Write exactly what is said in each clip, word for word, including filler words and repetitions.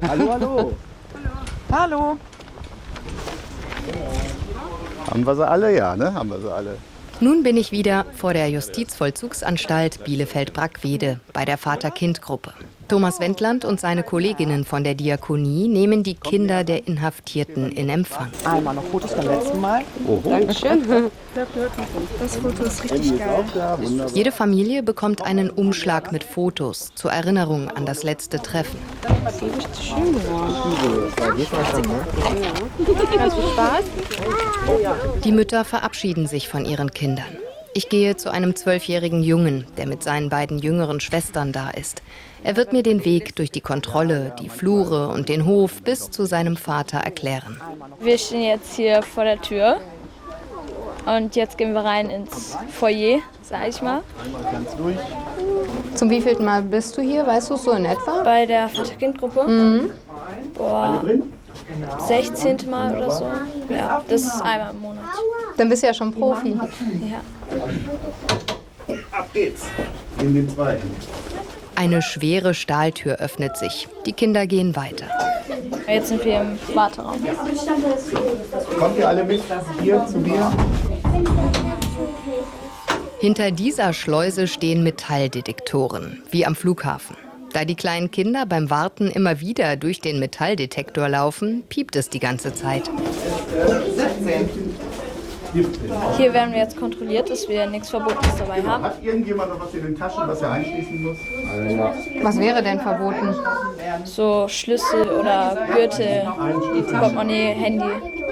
Hallo, hallo. Hallo. Haben wir sie alle? Ja, ne? Haben wir sie alle. Nun bin ich wieder vor der Justizvollzugsanstalt Bielefeld-Brackwede bei der Vater-Kind-Gruppe. Thomas Wendland und seine Kolleginnen von der Diakonie nehmen die Kinder der Inhaftierten in Empfang. Einmal noch Fotos vom letzten Mal. Oho. Dankeschön. Das Foto ist richtig geil. Jede Familie bekommt einen Umschlag mit Fotos zur Erinnerung an das letzte Treffen. Das ist richtig schön geworden. Ganz viel Spaß. Die Mütter verabschieden sich von ihren Kindern. Ich gehe zu einem zwölfjährigen Jungen, der mit seinen beiden jüngeren Schwestern da ist. Er wird mir den Weg durch die Kontrolle, die Flure und den Hof bis zu seinem Vater erklären. Wir stehen jetzt hier vor der Tür und jetzt gehen wir rein ins Foyer, sag ich mal. Einmal ganz durch. Zum wievielten Mal bist du hier? Weißt du es so in etwa? Bei der Vater-Kind-Gruppe. Mhm. Boah, sechzehnte Mal oder so. Ja, das ist einmal im Monat. Dann bist du ja schon Profi. Ja. Ab geht's. In den zweiten. Eine schwere Stahltür öffnet sich. Die Kinder gehen weiter. Jetzt sind wir im Warteraum. Kommt ihr alle mit hier zu mir? Hinter dieser Schleuse stehen Metalldetektoren, wie am Flughafen. Da die kleinen Kinder beim Warten immer wieder durch den Metalldetektor laufen, piept es die ganze Zeit. Hier werden wir jetzt kontrolliert, dass wir nichts Verbotenes dabei haben. Hat irgendjemand noch was in den Taschen, was er einschließen muss? Was wäre denn verboten? So Schlüssel oder Gürtel, Portemonnaie, Handy.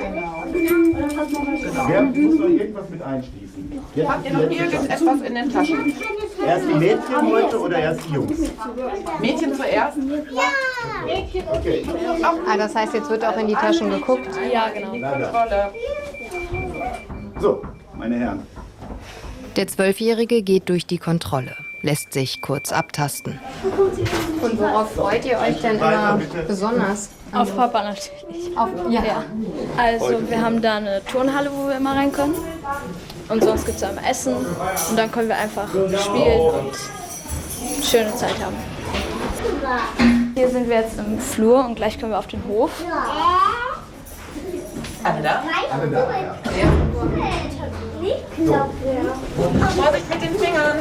Wer muss noch irgendwas mit einschließen? Jetzt Habt ihr noch irgendetwas in den Taschen? erst die Mädchen heute oder erst die Jungs? Mädchen zuerst? Okay. Ah, das heißt, jetzt wird auch in die Taschen geguckt. Ja, genau. Kontrolle. So, meine Herren. Der Zwölfjährige geht durch die Kontrolle, lässt sich kurz abtasten. Und worauf freut ihr euch denn immer besonders? Auf Papa natürlich. Auf, ja. Ja. Also wir haben da eine Turnhalle, wo wir immer rein können. Und sonst gibt es einmal Essen. Und dann können wir einfach spielen und schöne Zeit haben. Hier sind wir jetzt im Flur und gleich können wir auf den Hof. Alle da? Alle da, ja. Vorsicht mit den Fingern.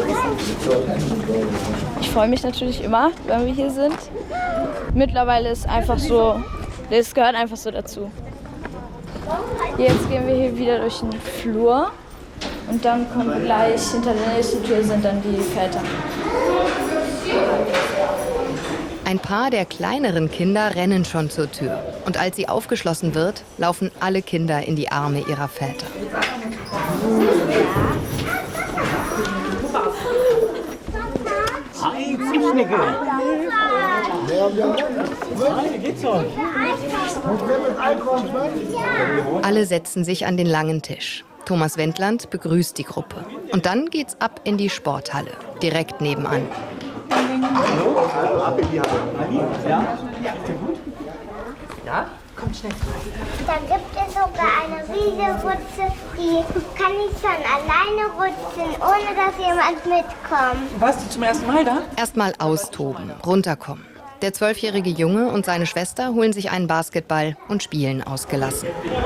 Ich freue mich natürlich immer, wenn wir hier sind. Mittlerweile ist einfach so, das gehört einfach so dazu. Jetzt gehen wir hier wieder durch den Flur und dann kommen wir gleich, hinter der nächsten Tür sind dann die Väter. Ein paar der kleineren Kinder rennen schon zur Tür. Und als sie aufgeschlossen wird, laufen alle Kinder in die Arme ihrer Väter. Hi, Zwischnicke. Hi, wie geht's euch? Alle setzen sich an den langen Tisch. Thomas Wendland begrüßt die Gruppe. Und dann geht's ab in die Sporthalle, direkt nebenan. Ab in die Halle. Ja? Ja? Kommt schnell. Da gibt es sogar eine riesige Rutsche, die kann ich schon alleine rutschen, ohne dass jemand mitkommt. Warst du zum ersten Mal da? Erstmal austoben, runterkommen. Der zwölfjährige Junge und seine Schwester holen sich einen Basketball und spielen ausgelassen.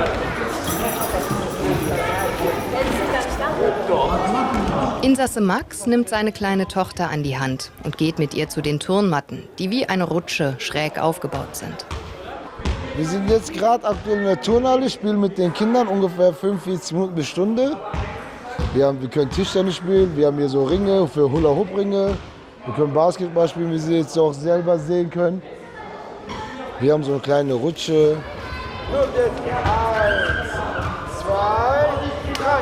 Insasse Max nimmt seine kleine Tochter an die Hand und geht mit ihr zu den Turnmatten, die wie eine Rutsche schräg aufgebaut sind. Wir sind jetzt gerade aktuell in der Turnhalle, spielen mit den Kindern ungefähr fünfundvierzig Minuten bis Stunde. Wir, haben, wir können Tischtennis spielen, wir haben hier so Ringe für Hula-Hoop-Ringe. Wir können Basketball spielen, wie Sie jetzt auch selber sehen können. Wir haben so eine kleine Rutsche. Und jetzt eins, zwei, drei.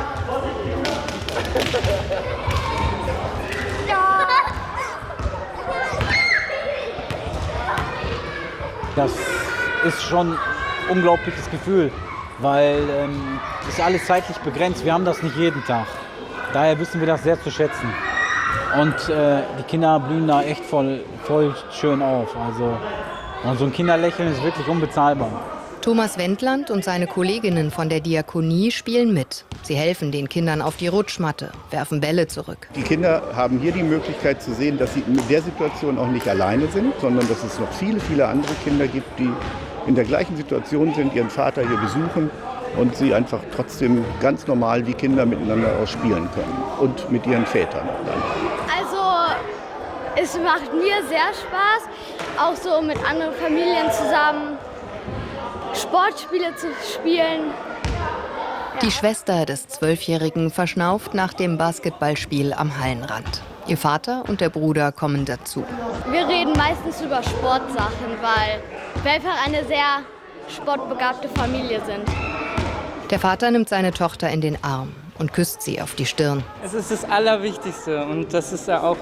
Das ist schon ein unglaubliches Gefühl, weil ähm, ist alles zeitlich begrenzt. Wir haben das nicht jeden Tag. Daher wissen wir das sehr zu schätzen. Und äh, die Kinder blühen da echt voll, voll schön auf. Also, und so ein Kinderlächeln ist wirklich unbezahlbar. Thomas Wendland und seine Kolleginnen von der Diakonie spielen mit. Sie helfen den Kindern auf die Rutschmatte, werfen Bälle zurück. Die Kinder haben hier die Möglichkeit zu sehen, dass sie in der Situation auch nicht alleine sind, sondern dass es noch viele, viele andere Kinder gibt, die in der gleichen Situation sind, ihren Vater hier besuchen und sie einfach trotzdem ganz normal wie Kinder miteinander auch spielen können und mit ihren Vätern dann. Also es macht mir sehr Spaß, auch so mit anderen Familien zusammen Sportspiele zu spielen. Die Schwester des Zwölfjährigen verschnauft nach dem Basketballspiel am Hallenrand. Ihr Vater und der Bruder kommen dazu. Wir reden meistens über Sportsachen, weil wir einfach eine sehr sportbegabte Familie sind. Der Vater nimmt seine Tochter in den Arm und küsst sie auf die Stirn. Es ist das Allerwichtigste und das ist ja auch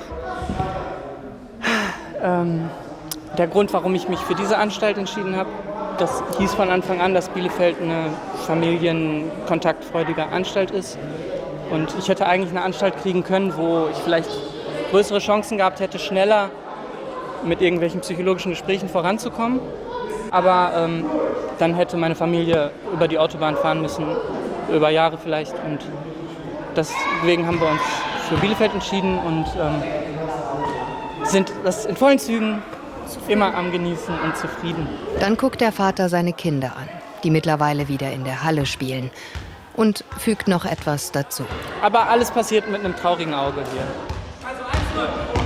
ähm, der Grund, warum ich mich für diese Anstalt entschieden habe. Das hieß von Anfang an, dass Bielefeld eine familienkontaktfreudige Anstalt ist. Und ich hätte eigentlich eine Anstalt kriegen können, wo ich vielleicht größere Chancen gehabt hätte, schneller mit irgendwelchen psychologischen Gesprächen voranzukommen. Aber ähm, dann hätte meine Familie über die Autobahn fahren müssen, über Jahre vielleicht. Und deswegen haben wir uns für Bielefeld entschieden und ähm, sind das in vollen Zügen immer am Genießen und zufrieden. Dann guckt der Vater seine Kinder an, die mittlerweile wieder in der Halle spielen, und fügt noch etwas dazu. Aber alles passiert mit einem traurigen Auge hier.